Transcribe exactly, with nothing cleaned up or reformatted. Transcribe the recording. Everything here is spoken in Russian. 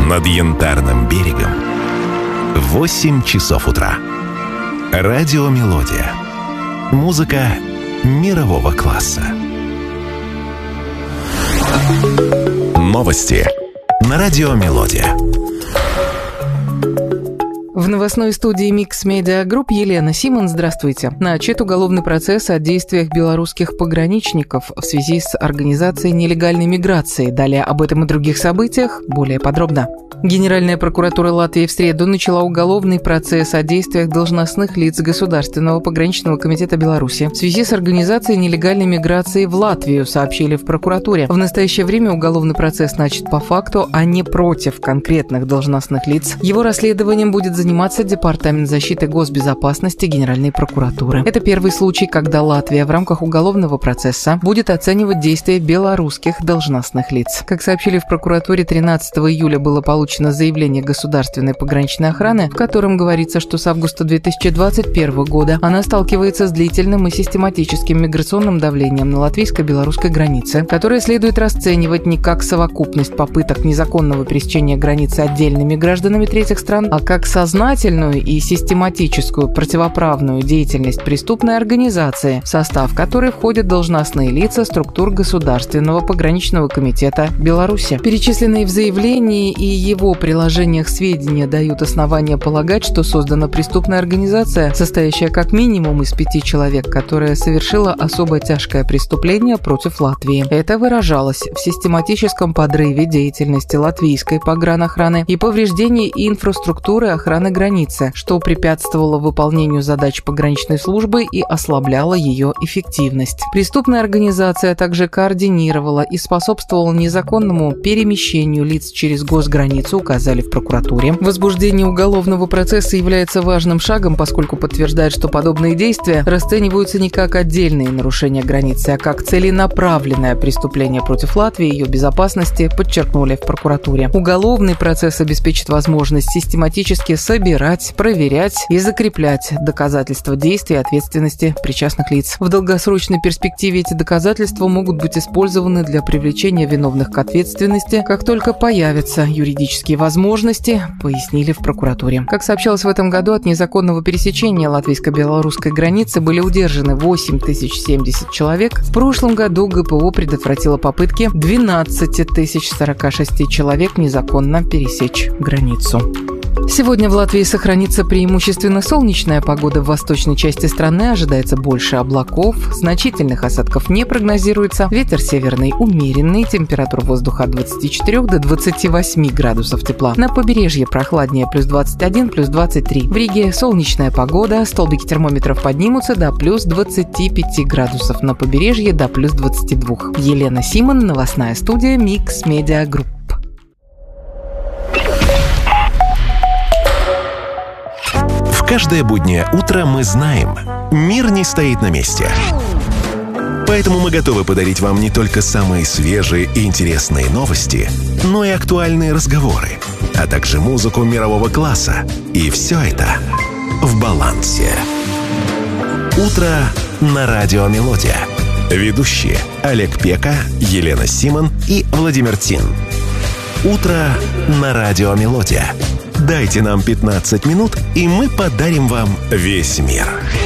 Над Янтарным берегом восемь часов утра. Радиомелодия. Музыка мирового класса. Новости на Радиомелодия. В новостной студии Mix Media Group Елена Симон. Здравствуйте. Начат уголовный процесс о действиях белорусских пограничников в связи с организацией нелегальной миграции. Далее об этом и других событиях более подробно. Генеральная прокуратура Латвии в среду начала уголовный процесс о действиях должностных лиц Государственного пограничного комитета Беларуси в связи с организацией нелегальной миграции в Латвию, сообщили в прокуратуре. В настоящее время уголовный процесс начат по факту, а не против конкретных должностных лиц. Его расследованием будет заниматься Департамент защиты госбезопасности Генеральной прокуратуры. Это первый случай, когда Латвия в рамках уголовного процесса будет оценивать действия белорусских должностных лиц. Как сообщили в прокуратуре, тринадцатого июля было получено заявление Государственной пограничной охраны, в котором говорится, что с августа две тысячи двадцать первого года она сталкивается с длительным и систематическим миграционным давлением на латвийско-белорусской границе, которое следует расценивать не как совокупность попыток незаконного пересечения границы отдельными гражданами третьих стран, а как сознательную и систематическую противоправную деятельность преступной организации, в состав которой входят должностные лица структур Государственного пограничного комитета Беларуси. Перечисленные в заявлении и его приложениях сведения дают основания полагать, что создана преступная организация, состоящая как минимум из пяти человек, которая совершила особо тяжкое преступление против Латвии. Это выражалось в систематическом подрыве деятельности латвийской погранохраны и повреждении инфраструктуры охраны границы, что препятствовало выполнению задач пограничной службы и ослабляло ее эффективность. Преступная организация также координировала и способствовала незаконному перемещению лиц через госграницу, указали в прокуратуре. Возбуждение уголовного процесса является важным шагом, поскольку подтверждает, что подобные действия расцениваются не как отдельные нарушения границы, а как целенаправленное преступление против Латвии и ее безопасности, подчеркнули в прокуратуре. Уголовный процесс обеспечит возможность систематически собирать, проверять и закреплять доказательства действий и ответственности причастных лиц. В долгосрочной перспективе эти доказательства могут быть использованы для привлечения виновных к ответственности, как только появятся юридические возможности, пояснили в прокуратуре. Как сообщалось в этом году, от незаконного пересечения латвийско-белорусской границы были удержаны восемь тысяч семьдесят человек. В прошлом году ГПО предотвратило попытки двенадцать тысяч сорок шесть человек незаконно пересечь границу. Сегодня в Латвии сохранится преимущественно солнечная погода. В восточной части страны ожидается больше облаков, значительных осадков не прогнозируется, ветер северный умеренный, температура воздуха от двадцати четырёх до двадцати восьми градусов тепла. На побережье прохладнее, плюс двадцать один, плюс двадцать три. В Риге солнечная погода, столбики термометров поднимутся до плюс двадцати пяти градусов, на побережье до плюс двадцати двух. Елена Симон, новостная студия Mix Media Group. Каждое буднее утро мы знаем, мир не стоит на месте. Поэтому мы готовы подарить вам не только самые свежие и интересные новости, но и актуальные разговоры, а также музыку мирового класса. И все это в балансе. Утро на Радиомелодия. Ведущие Олег Пека, Елена Симон и Владимир Тин. Утро на Радиомелодия. Дайте нам пятнадцать минут, и мы подарим вам весь мир.